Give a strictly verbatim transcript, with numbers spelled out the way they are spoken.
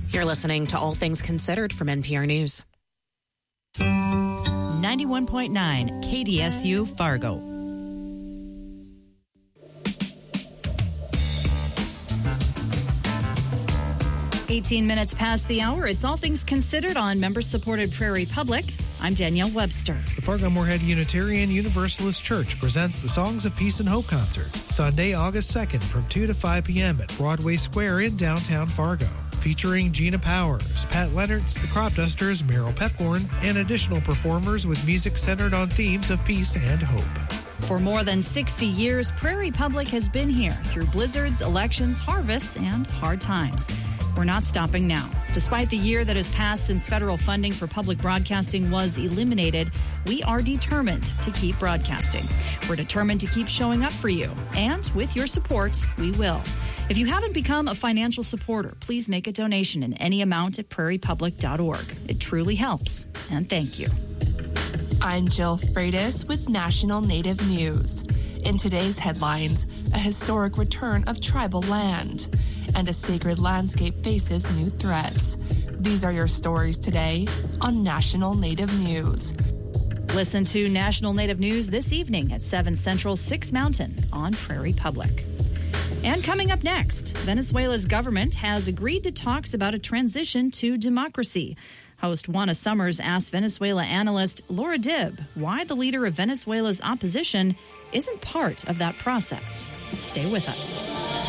You're listening to All Things Considered from N P R News. ninety-one point nine K D S U Fargo. eighteen minutes past the hour. It's All Things Considered on member-supported Prairie Public. I'm Danielle Webster. The Fargo-Moorhead Unitarian Universalist Church presents the Songs of Peace and Hope concert, Sunday, August second from two to five p.m. at Broadway Square in downtown Fargo. Featuring Gina Powers, Pat Leonards, the Crop Dusters, Meryl Pepcorn, and additional performers with music centered on themes of peace and hope. For more than sixty years, Prairie Public has been here through blizzards, elections, harvests, and hard times. We're not stopping now. Despite the year that has passed since federal funding for public broadcasting was eliminated, we are determined to keep broadcasting. We're determined to keep showing up for you. And with your support, we will. If you haven't become a financial supporter, please make a donation in any amount at prairie public dot org. It truly helps. And thank you. I'm Jill Freitas with National Native News. In today's headlines, a historic return of tribal land, and a sacred landscape faces new threats. These are your stories today on National Native News. Listen to National Native News this evening at seven Central, six Mountain on Prairie Public. And coming up next, Venezuela's government has agreed to talks about a transition to democracy. Host Juana Summers asked Venezuela analyst Laura Dibb why the leader of Venezuela's opposition isn't part of that process. Stay with us.